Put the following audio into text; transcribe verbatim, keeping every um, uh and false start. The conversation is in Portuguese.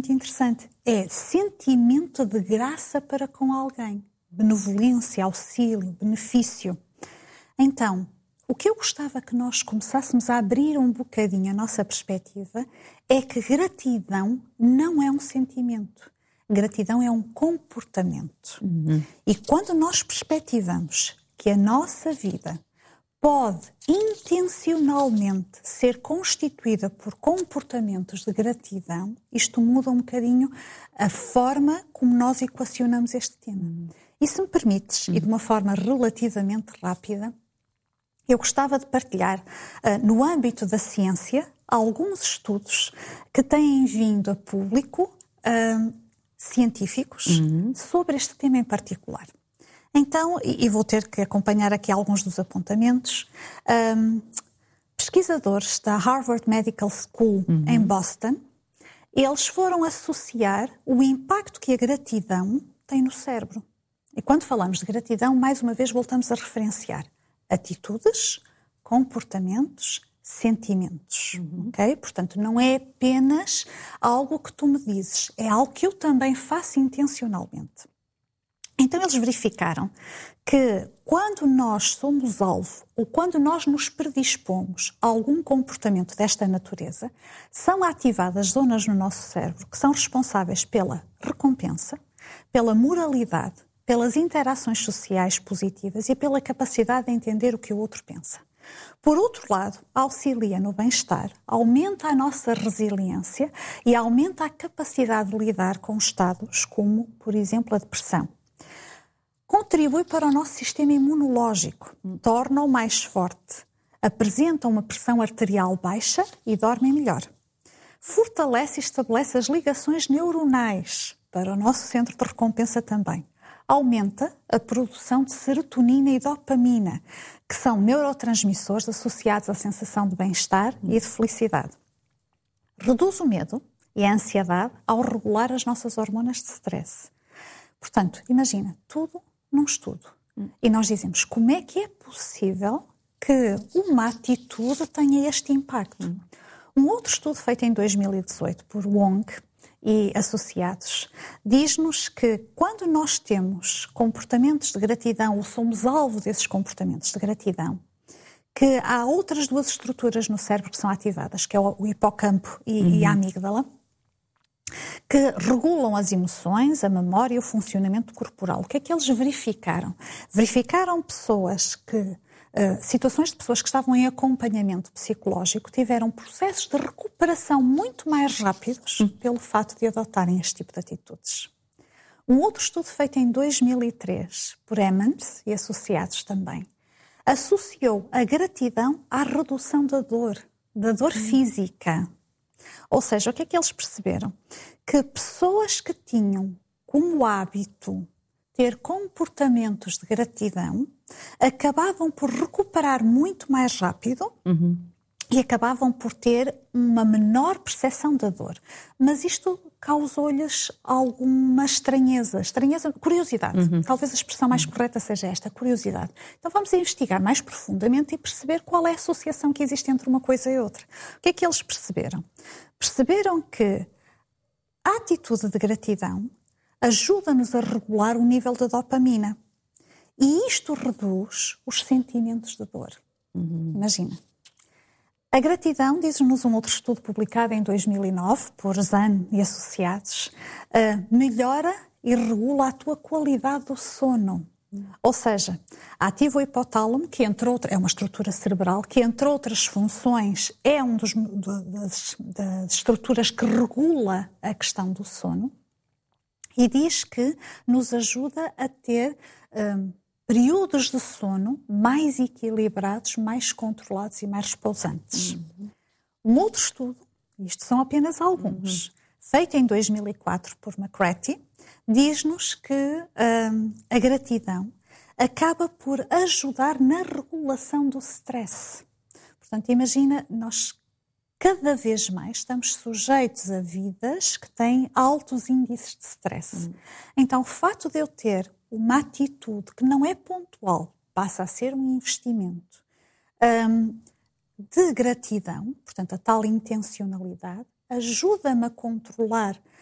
muito interessante. É sentimento de graça para com alguém. Benevolência, auxílio, benefício. Então, o que eu gostava que nós começássemos a abrir um bocadinho a nossa perspectiva é que gratidão não é um sentimento. Gratidão é um comportamento. Uhum. E quando nós perspectivamos que a nossa vida pode intencionalmente ser constituída por comportamentos de gratidão, isto muda um bocadinho a forma como nós equacionamos este tema. Uhum. E se me permites, uhum. e de uma forma relativamente rápida, eu gostava de partilhar, uh, no âmbito da ciência, alguns estudos que têm vindo a público, uh, científicos, uhum. sobre este tema em particular. Então, e, e vou ter que acompanhar aqui alguns dos apontamentos, um, pesquisadores da Harvard Medical School uhum. em Boston, eles foram associar o impacto que a gratidão tem no cérebro. E quando falamos de gratidão, mais uma vez voltamos a referenciar atitudes, comportamentos, sentimentos, uhum. ok? Portanto, não é apenas algo que tu me dizes, é algo que eu também faço intencionalmente. Então, eles verificaram que quando nós somos alvo ou quando nós nos predispomos a algum comportamento desta natureza, são ativadas zonas no nosso cérebro que são responsáveis pela recompensa, pela moralidade, pelas interações sociais positivas e pela capacidade de entender o que o outro pensa. Por outro lado, auxilia no bem-estar, aumenta a nossa resiliência e aumenta a capacidade de lidar com estados como, por exemplo, a depressão. Contribui para o nosso sistema imunológico, torna-o mais forte, apresenta uma pressão arterial baixa e dorme melhor. Fortalece e estabelece as ligações neuronais para o nosso centro de recompensa também. Aumenta a produção de serotonina e dopamina, que são neurotransmissores associados à sensação de bem-estar e de felicidade. Reduz o medo e a ansiedade ao regular as nossas hormonas de stress. Portanto, imagina, tudo num estudo. E nós dizemos, como é que é possível que uma atitude tenha este impacto? Um outro estudo feito em dois mil e dezoito por Wong e associados diz-nos que quando nós temos comportamentos de gratidão ou somos alvo desses comportamentos de gratidão, que há outras duas estruturas no cérebro que são ativadas, que é o hipocampo e, uhum. e a amígdala, que regulam as emoções, a memória e o funcionamento corporal. O que é que eles verificaram? Verificaram pessoas que, uh, situações de pessoas que estavam em acompanhamento psicológico tiveram processos de recuperação muito mais rápidos pelo fato de adotarem este tipo de atitudes. Um outro estudo feito em dois mil e três por Emmons e associados também, associou a gratidão à redução da dor, da dor física. Ou seja, o que é que eles perceberam? Que pessoas que tinham como hábito ter comportamentos de gratidão acabavam por recuperar muito mais rápido uhum. e acabavam por ter uma menor percepção da dor. Mas isto causou-lhes alguma estranheza, estranheza, curiosidade. Uhum. Talvez a expressão mais correta seja esta, curiosidade. Então vamos investigar mais profundamente e perceber qual é a associação que existe entre uma coisa e outra. O que é que eles perceberam? Perceberam que a atitude de gratidão ajuda-nos a regular o nível da dopamina. E isto reduz os sentimentos de dor. Uhum. Imagina. A gratidão, diz-nos um outro estudo publicado em dois mil e nove, por Zahn e associados, uh, melhora e regula a tua qualidade do sono. Ou seja, ativa o hipotálamo, que entre outras, é uma estrutura cerebral, que entre outras funções é uma das, das estruturas que regula a questão do sono e diz que nos ajuda a ter um, períodos de sono mais equilibrados, mais controlados e mais repousantes. Uhum. Um outro estudo, isto são apenas alguns, uhum. feito em dois mil e quatro por McCarthy, diz-nos que hum, a gratidão acaba por ajudar na regulação do stress. Portanto, imagina, nós cada vez mais estamos sujeitos a vidas que têm altos índices de stress. Uhum. Então, o fato de eu ter uma atitude que não é pontual, passa a ser um investimento hum, de gratidão, portanto, a tal intencionalidade, ajuda-me a controlar